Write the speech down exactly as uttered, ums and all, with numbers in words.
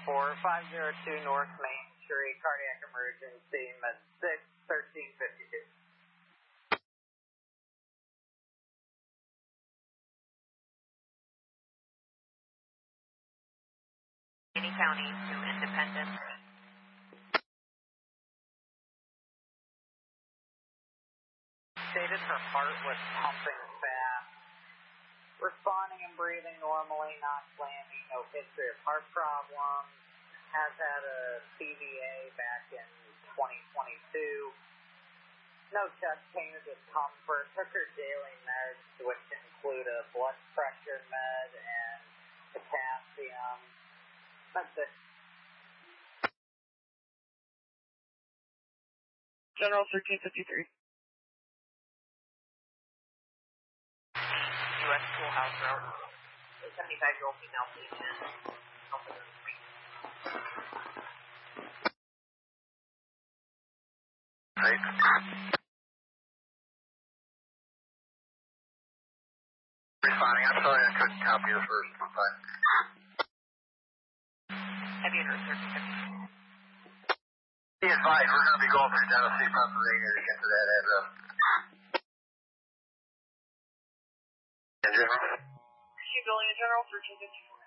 four five zero two North Main Street, cardiac emergency, med six, thirteen fifty-two. Any County to Independence. Stated her heart was pumping fast, responding and breathing normally, not clamming, no history of heart problems, has had a C V A back in twenty twenty-two, no chest pain or discomfort, took her daily meds, which include a blood pressure med and potassium. That's it. General thirteen fifty-three. U S Schoolhouse Road. A seventy-five-year-old female patient. Right. Responding. I'm sorry I couldn't copy the first one, but... Have you heard thirteen fifty-two? Be advised, we're going to be going through Genesee, Pennsylvania to get to that address. And General? Building General thirteen fifty-four.